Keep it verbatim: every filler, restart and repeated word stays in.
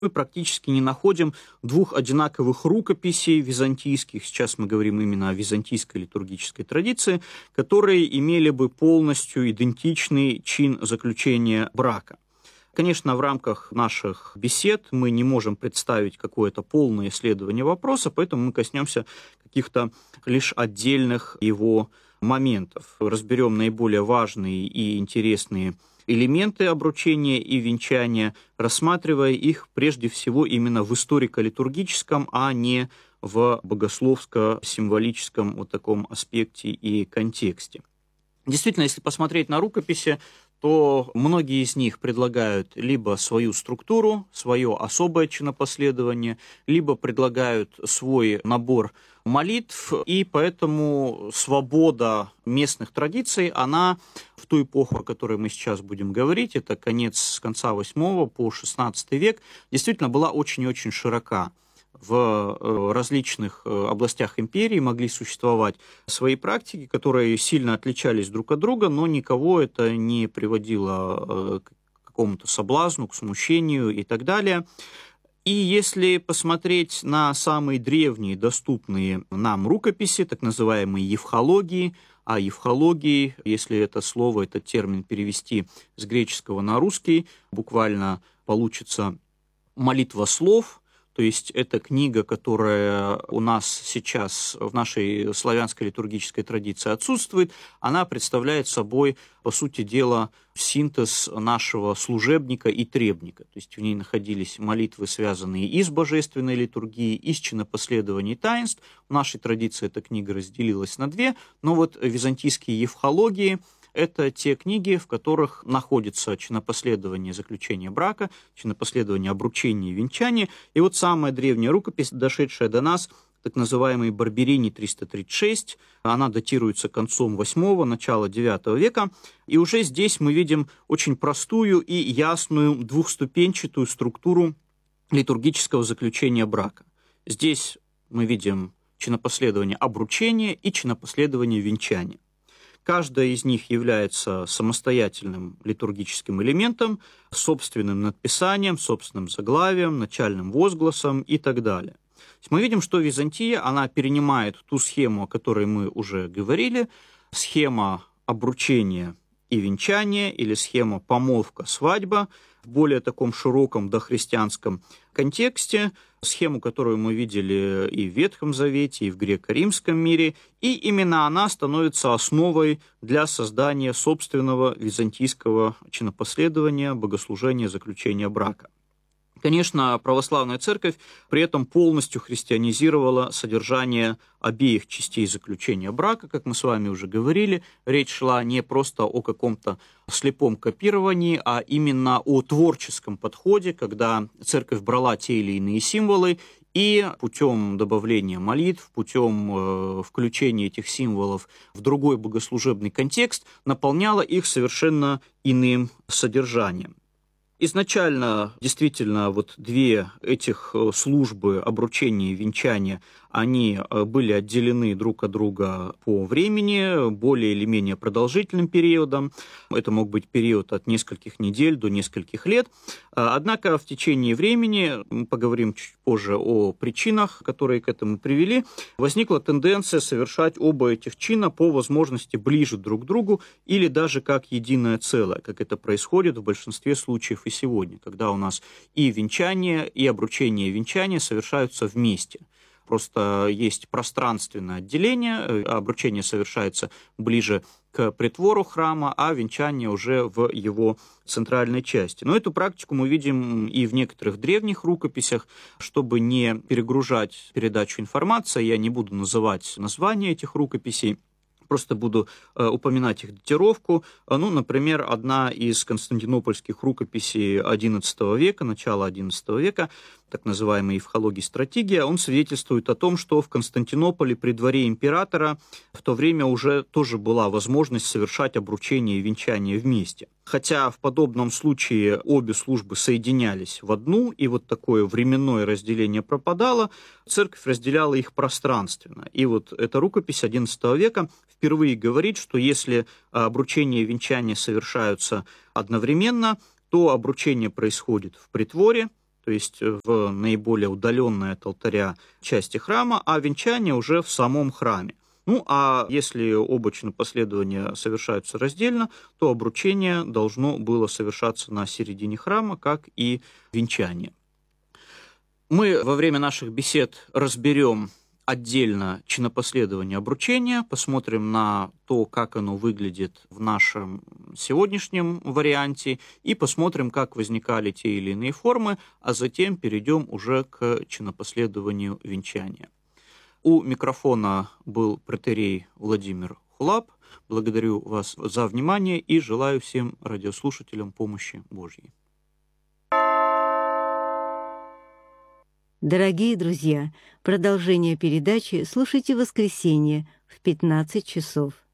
мы практически не находим двух одинаковых рукописей византийских, сейчас мы говорим именно о византийской литургической традиции, которые имели бы полностью идентичный чин заключения брака. Конечно, в рамках наших бесед мы не можем представить какое-то полное исследование вопроса, поэтому мы коснемся каких-то лишь отдельных его моментов. Разберем наиболее важные и интересные элементы обручения и венчания, рассматривая их прежде всего именно в историко-литургическом, а не в богословско-символическом вот таком аспекте и контексте. Действительно, если посмотреть на рукописи, то многие из них предлагают либо свою структуру, свое особое чинопоследование, либо предлагают свой набор молитв, и поэтому свобода местных традиций, она в ту эпоху, о которой мы сейчас будем говорить, это конец с конца восьмого по шестнадцатый век, действительно была очень и очень широка. В различных областях империи могли существовать свои практики, которые сильно отличались друг от друга, но никого это не приводило к какому-то соблазну, к смущению и так далее. И если посмотреть на самые древние доступные нам рукописи, так называемые евхологии, а евхологии, если это слово, этот термин перевести с греческого на русский, буквально получится молитва слов. То есть это книга, которая у нас сейчас в нашей славянской литургической традиции отсутствует, она представляет собой, по сути дела, синтез нашего служебника и требника. То есть в ней находились молитвы, связанные и с божественной литургией, и с чинопоследованием таинств. В нашей традиции эта книга разделилась на две, но вот византийские евхологии – это те книги, в которых находится чинопоследование заключения брака, чинопоследование обручения и венчания. И вот самая древняя рукопись, дошедшая до нас, так называемый Барберини триста тридцать шесть, она датируется концом восьмого, начала девятого века. И уже здесь мы видим очень простую и ясную двухступенчатую структуру литургического заключения брака. Здесь мы видим чинопоследование обручения и чинопоследование венчания. Каждая из них является самостоятельным литургическим элементом, собственным надписанием, собственным заглавием, начальным возгласом и так далее. Мы видим, что Византия, она перенимает ту схему, о которой мы уже говорили, схема обручения и венчания или схема помолвка-свадьба в более таком широком дохристианском контексте, схему, которую мы видели и в Ветхом Завете, и в греко-римском мире, и именно она становится основой для создания собственного византийского чинопоследования, богослужения, заключения брака. Конечно, православная церковь при этом полностью христианизировала содержание обеих частей заключения брака, как мы с вами уже говорили. Речь шла не просто о каком-то слепом копировании, а именно о творческом подходе, когда церковь брала те или иные символы и путем добавления молитв, путем э, включения этих символов в другой богослужебный контекст наполняла их совершенно иным содержанием. Изначально, действительно, вот две этих службы обручения и венчания, они были отделены друг от друга по времени, более или менее продолжительным периодом. Это мог быть период от нескольких недель до нескольких лет. Однако в течение времени, мы поговорим чуть позже о причинах, которые к этому привели, возникла тенденция совершать оба этих чина по возможности ближе друг к другу или даже как единое целое, как это происходит в большинстве случаев и сегодня, когда у нас и венчание, и обручение и венчание совершаются вместе. Просто есть пространственное отделение, обручение совершается ближе к притвору храма, а венчание уже в его центральной части. Но эту практику мы видим и в некоторых древних рукописях. Чтобы не перегружать передачу информации, я не буду называть названия этих рукописей, просто буду э, упоминать их датировку. Ну, например, одна из константинопольских рукописей одиннадцатого века, начала одиннадцатого века, так называемая Евхология стратегия, он свидетельствует о том, что в Константинополе при дворе императора в то время уже тоже была возможность совершать обручение и венчание вместе. Хотя в подобном случае обе службы соединялись в одну, и вот такое временное разделение пропадало, церковь разделяла их пространственно. И вот эта рукопись одиннадцатого века впервые говорит, что если обручение и венчание совершаются одновременно, то обручение происходит в притворе, то есть в наиболее удаленной от алтаря части храма, а венчание уже в самом храме. Ну, а если оба чинопоследования совершаются раздельно, то обручение должно было совершаться на середине храма, как и венчание. Мы во время наших бесед разберем отдельно чинопоследование обручения, посмотрим на то, как оно выглядит в нашем сегодняшнем варианте, и посмотрим, как возникали те или иные формы, а затем перейдем уже к чинопоследованию венчания. У микрофона был протерей Владимир Хулап. Благодарю вас за внимание и желаю всем радиослушателям помощи Божьей. Дорогие друзья, продолжение передачи слушайте в воскресенье в пятнадцать часов.